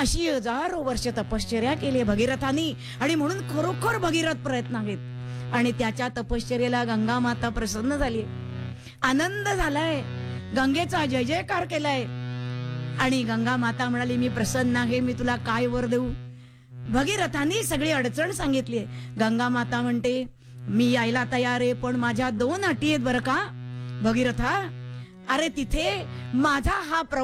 अशी हजारो वर्ष तपश्चर्या केली भगीरथानी आणि म्हणून खरोखर भगीरथ प्रयत्न आहेत आणि त्याच्या तपश्चर्याला गंगा माता प्रसन्न झाली, आनंद झालाय, गंगेचा जय जयकार केलाय. आणि गंगा माता म्हणाली मी प्रसन्न आहे, मी तुला काय वर देऊ. भगीरथांनी सगळी अडचण सांगितली. गंगा माता म्हणते मी यायला तयार आहे, पण माझ्या 2 अटी आहेत बरं का भगीरथा. अरे तिथे माझा हा